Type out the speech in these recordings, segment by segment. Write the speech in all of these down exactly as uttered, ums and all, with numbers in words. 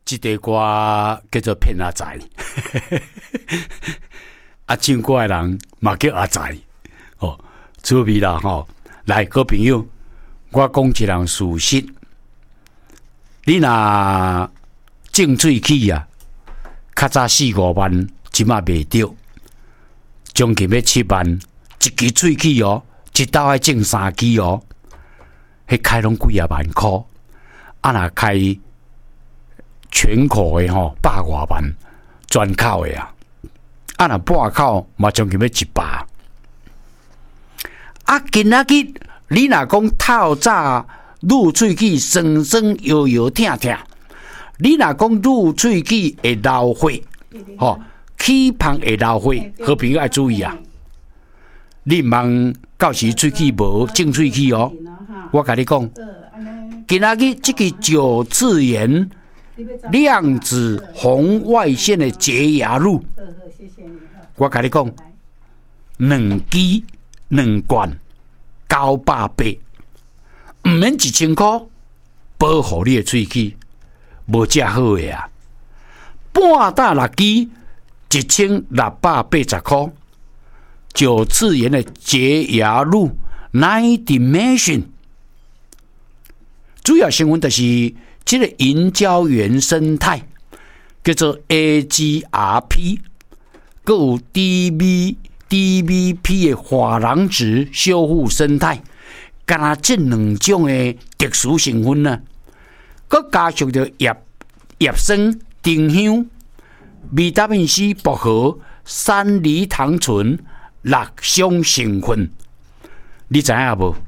这个歌叫做骗阿仔，啊，唱歌的人嘛叫阿仔，哦，趣味啦吼、哦。来，各位朋友，我讲一人事实，你若种喙齿啊，较早四五万，即马卖着，将近要七万，一支喙齿哦，一斗爱种三支哦，迄开拢几啊万箍，啊，若开全口的吼，百外万，全口的啊，啊，若半口嘛将近要一百。啊，今仔日你若讲透早入喙齿酸酸摇摇疼疼，你若讲入喙齿会流血，吼，齿旁会流血，好朋友爱注意啊！你毋通到时喙齿无种喙齿哦。我甲你讲，今仔日这个九次元量子红外线的洁牙露，我甲你讲，两支。两罐九百八，毋免一千箍，保护你的喙齿，无遮好诶啊！半打六支，一千六百八十箍。九次元的洁牙露 Nine Dimension， 主要成分就是这个银胶原生态，叫做 A G R P， 还有 D V。D V P 的珐琅质修复生态，加上这两种的特殊成分呢，佮加上着叶叶酸、丁香、维他命 C、薄荷、山梨糖醇六种成分，你知影无？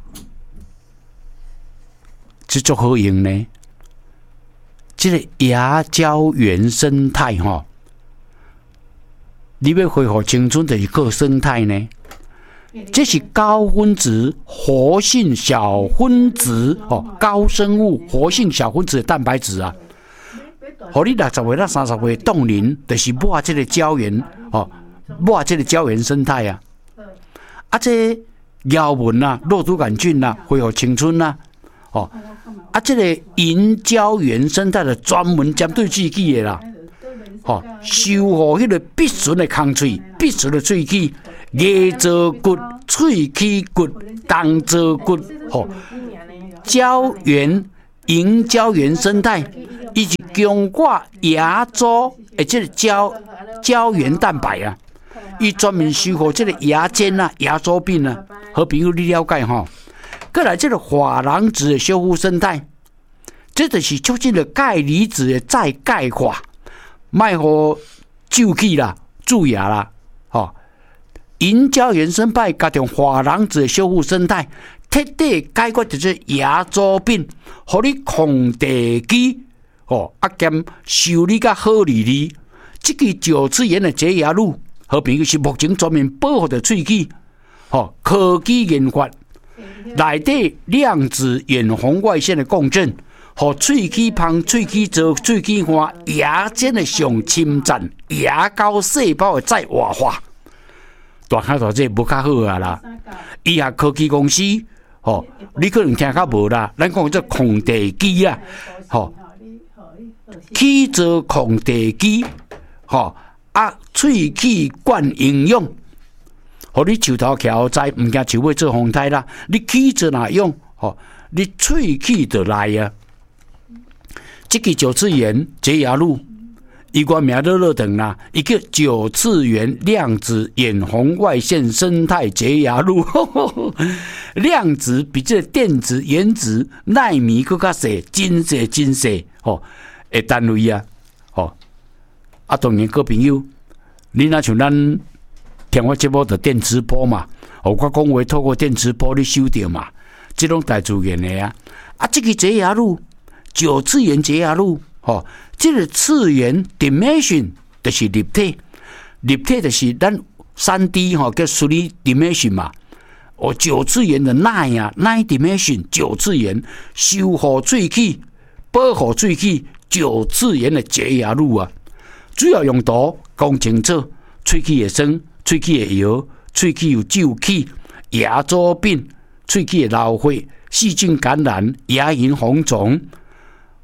这足好用呢。这个牙胶原生态吼。你要恢复青春，就是靠生态呢。这是高分子活性小分子哦，高生物活性小分子的蛋白质啊。互你六十岁到三十岁冻龄，就是抹这个胶原哦，抹这个胶原生态啊。啊，这条纹啊、肉毒杆菌啊，恢复青春啊。哦，啊，这个银胶原生态的专门针对喙齿的啦。吼、哦，修复迄个必纯的空喙、必纯的喙齿、牙槽骨、喙齿骨、肛槽骨，吼、哦，胶原、银胶原生态，以及强化牙周，诶，这个胶胶原蛋白啊，伊专门修复这个牙尖啊、牙周病啊，好朋友你了解吼？再来这个珐琅质的修复生态，这就是促进了钙离子的再钙化。卖互蛀齿啦、蛀牙啦，吼、哦！银胶原生态加上珐琅质的修复生态，彻底解决着这牙周病，互你控地基，哦，啊兼修理甲好利利。这个九次元的洁牙露，好朋友是目前专门保护着喙齿，吼、哦，科技研发内底量子远红外线的共振。互喙齿旁、喙齿槽、喙齿花、牙尖的上侵占，牙膏细胞的再活化，大汉大这无较好啊啦！医学科技公司，吼、哦，你可能听较无啦。咱讲这控地机啊，吼、哦，齿槽控地机，吼、哦、啊，喙齿灌营养，互你树头徛好栽，唔惊树尾做风台啦。你齿槽哪用？吼、哦，你喙齿就来啊！这个九次元洁牙露，伊个名乐乐等啦，一个九次元量子远红外线生态洁牙露，量子比这电子原子纳米更加细，真细真细哦，的单位啊，哦，啊，当然各朋友，你若像咱听我节目的电磁波嘛，哦，我讲话透过电磁波你收到嘛，这种大自然的啊，啊，这个洁牙露。九次元洁牙露，吼、哦，这个次元 dimension 就是立体，立体就是咱三 D 吼、哦、叫 three dimension 嘛，哦，九次元的 nine 啊 nine dimension 九次元修复喙齿、保护喙齿，九次元的洁牙露啊，主要用途讲清楚，喙齿会酸，喙齿会摇，喙齿有蛀齿、牙周病、喙齿会流血、细菌感染、牙龈红肿。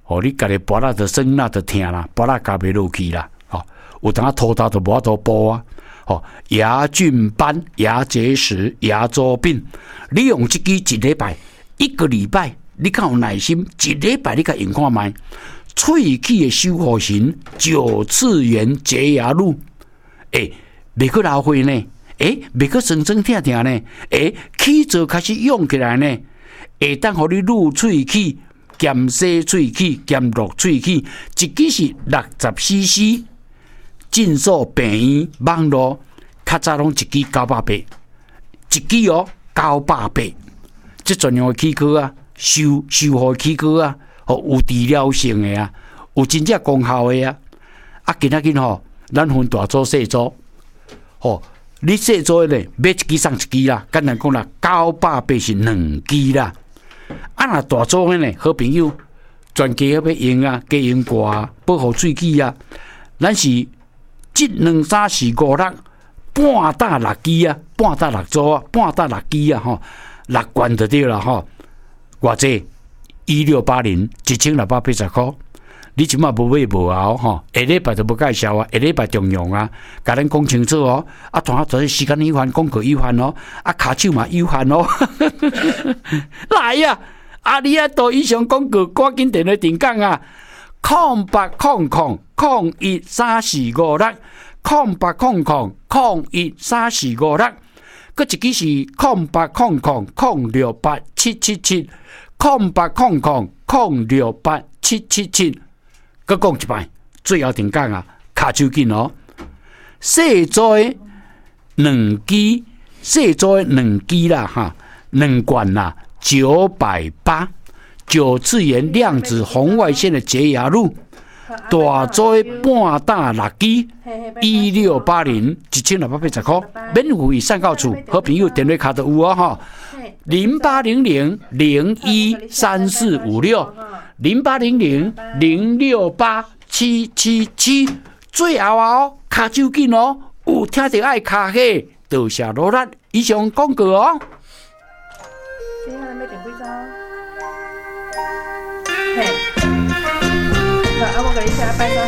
哦，你家己脖仔就酸啦，就疼啦，脖仔夹袂落去啦，哦，有当土豆就无法度剥啊，哦，牙菌斑、牙结石、牙周病，你用这支一礼拜、一个礼拜，你较有耐心，一礼拜你甲用看卖，喙齿的修复型九次元洁牙露，诶，袂去老花呢，诶，袂去酸酸疼疼呢，诶，齿槽开始用起来呢，会当互你入喙齿。减洗喙齿、减落喙齿，一支是六十 C C， 诊所、病院、网络，较早拢一支九百八，一支哦九百八，即专用的齿膏啊，修修复齿膏啊，哦有治疗性的啊，有真正功效的啊。啊，今仔日吼，咱分大组细组，吼，你细组的咧买一支送一支啦，简单讲啦，九百八是两支啦。啊，若大组的呢，好朋友全家要用啊，加用挂啊，保护喙齿啊。咱是即两三四五六半打六支啊，半打六组啊，半打六支啊，吼，六罐就对啦，吼。偌济一六八零一千六百八十块，你即马无买无后吼，下礼拜就无介绍啊，下礼拜重用啊，甲咱讲清楚哦。啊，同学时间有限，功课有限哦，啊，卡手嘛有限哦。来呀、啊！阿里啊，都以上广告，赶紧电话订讲啊！空八空空空一三四五六，空八空空空一三四五六，搁一支是空八空空空六八七七七，空八空空空六八七七七。搁讲一摆，最后订讲啊，卡手紧哦！细组的两支，细组的两支啦，哈，两罐啦。九百八，九次元量子红外线的洁牙露，大组半打六支，一六八零，一千六百八十块，免费送到厝。好朋友电话卡都有哦哈，零八零零零一三四五六，零八零零零六八七七七，最后哦，卡手紧哦，有听到爱卡下，多谢罗兰，以上广告哦。 接下来要订几张？嘿，好，啊，我给你写拜拜。